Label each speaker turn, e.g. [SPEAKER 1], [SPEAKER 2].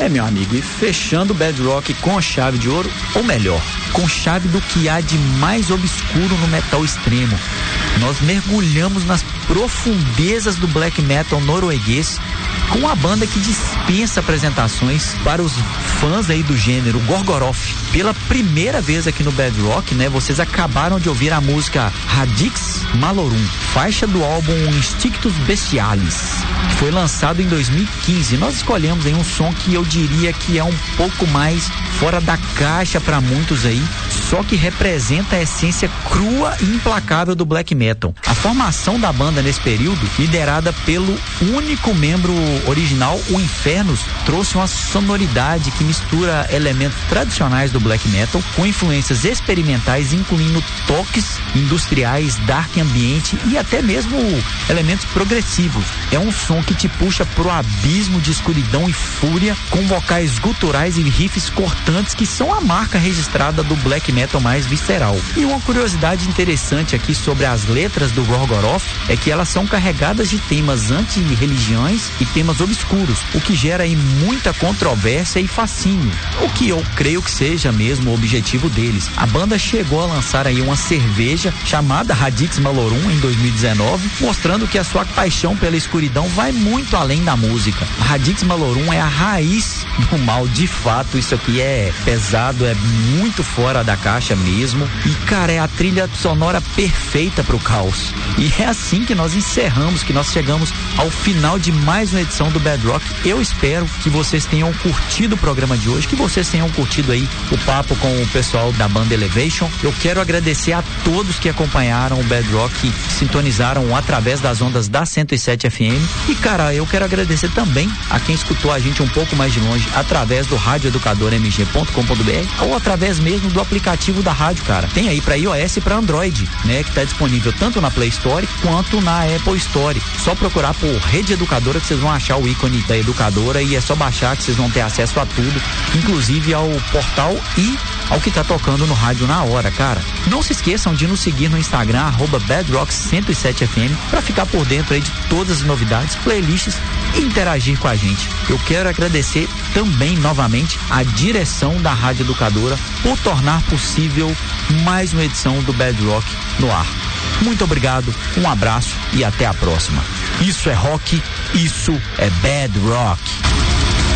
[SPEAKER 1] Meu amigo, e fechando o Bad Rock com chave de ouro, ou melhor, com chave do que há de mais obscuro no metal extremo. Nós mergulhamos nas profundezas do black metal norueguês com uma banda que dispensa apresentações para os fãs aí do gênero, Gorgoroth. Pela primeira vez aqui no Bad Rock, né, vocês acabaram de ouvir a música Radix Malorum, faixa do álbum Instinctus Bestialis, que foi lançado em 2015. Nós escolhemos aí um som que eu diria que é um pouco mais fora da caixa para muitos aí, só que representa a essência crua e implacável do black metal. A formação da banda nesse período, liderada pelo único membro original, o Infernus, trouxe uma sonoridade que mistura elementos tradicionais do black metal com influências experimentais, incluindo toques industriais, dark ambiente e até mesmo elementos progressivos. É um som que te puxa pro abismo de escuridão e fúria, com vocais guturais e riffs cortantes que são a marca registrada do black metal mais visceral. E uma curiosidade interessante aqui sobre as letras do Gorgoroth é que elas são carregadas de temas anti-religiões e temas obscuros, o que gera aí muita controvérsia e fascínio, o que eu creio que seja mesmo o objetivo deles. A banda chegou a lançar aí uma cerveja chamada Radix Malorum em 2019, mostrando que a sua paixão pela escuridão vai muito além da música. A Radix Malorum é a raiz do mal, de fato. Isso aqui é pesado, é muito fora da caixa mesmo, e cara, é a trilha sonora perfeita pro caos. E é assim que nós encerramos, que nós chegamos ao final de mais uma edição do Bad Rock. Eu espero que vocês tenham curtido o programa de hoje, que vocês tenham curtido aí o papo com o pessoal da banda Elevation. Eu quero agradecer a todos que acompanharam o Bad Rock, que sintonizaram através das ondas da 107 FM. E cara, eu quero agradecer também a quem escutou a gente um pouco mais de longe através do radioeducadormg.com.br ou através mesmo do aplicativo da rádio, cara. Tem aí para iOS e para Android, né, que tá disponível tanto na Play Store quanto na Apple Store. Só procurar por Rede Educadora que vocês vão achar o ícone da Educadora, e é só baixar que vocês vão ter acesso a tudo, inclusive ao portal e ao que tá tocando no rádio na hora, cara. Não se esqueçam de nos seguir no Instagram, @BadRock107FM, para ficar por dentro aí de todas as novidades, playlists e interagir com a gente. Eu quero agradecer também novamente a direção da Rádio Educadora por tornar possível mais uma edição do Bad Rock no ar. Muito obrigado, um abraço e até a próxima. Isso é rock, isso é Bad Rock.